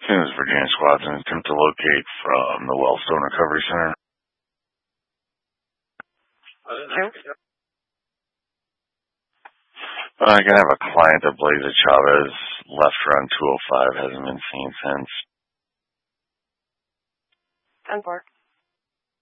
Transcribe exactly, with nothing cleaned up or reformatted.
This is Virginia Squad's an attempt to locate from the Wellstone Recovery Center. Uh, I can have a client that Blazer Chavez left around two oh five, hasn't been seen since. ten four.